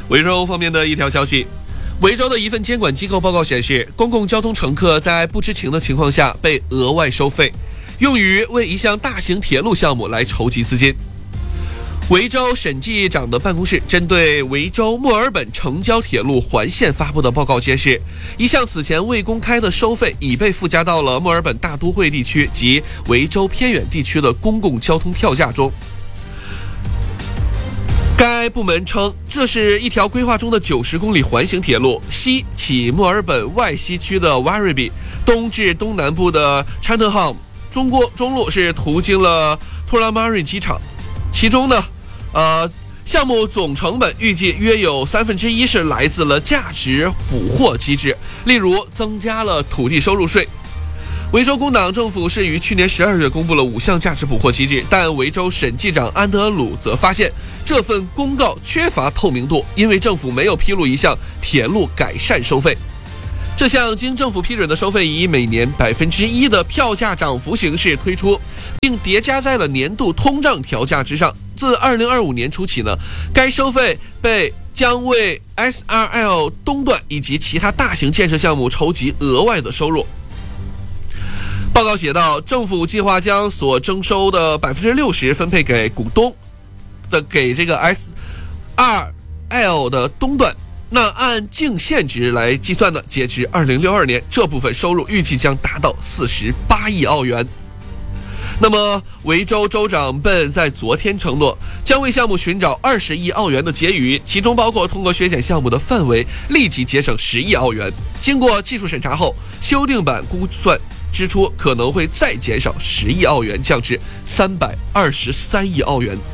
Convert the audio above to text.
维州方面的一条消息，维州的一份监管机构报告显示，公共交通乘客在不知情的情况下被额外收费，用于为一项大型铁路项目来筹集资金。维州审计长的办公室针对维州墨尔本城郊铁路环线发布的报告揭示，一项此前未公开的收费已被附加到了墨尔本大都会地区及维州偏远地区的公共交通票价中。该部门称，这是一条规划中的90公里环形铁路，西起墨尔本外西区的 Werribee， 东至东南部的 Cheltenham， 中路是途经了 Tullamarine 机场。其中呢，项目总成本预计约有1/3是来自了价值捕获机制，例如增加了土地收入税。维州工党政府是于去年12月公布了5项价值捕获机制，但维州审计长安德鲁则发现这份公告缺乏透明度，因为政府没有披露一项铁路改善收费。这项经政府批准的收费以每年1%的票价涨幅形式推出，并叠加在了年度通胀调价之上。自2025年初起呢，该收费将为 SRL 东段以及其他大型建设项目筹集额外的收入。报告写道，政府计划将所征收的60%分配给股东给这个 SRL 的东段。那按净现值来计算呢，截至2062年，这部分收入预计将达到48亿澳元。那么，维州州长本在昨天承诺，将为项目寻找20亿澳元的结余，其中包括通过削减项目的范围，立即节省10亿澳元。经过技术审查后，修订版估算支出可能会再减少10亿澳元，降至323亿澳元。